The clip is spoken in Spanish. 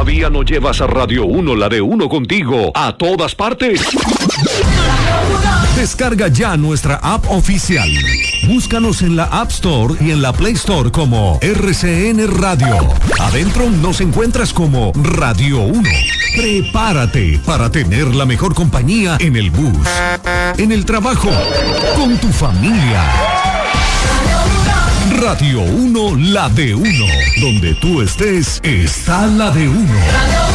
¿Todavía no llevas a Radio 1, la de uno contigo, a todas partes? Descarga ya nuestra app oficial. Búscanos en la App Store y en la Play Store como RCN Radio. Adentro nos encuentras como Radio 1. Prepárate para tener la mejor compañía en el bus, en el trabajo, con tu familia. Radio 1, la de uno. Donde tú estés, está la de uno.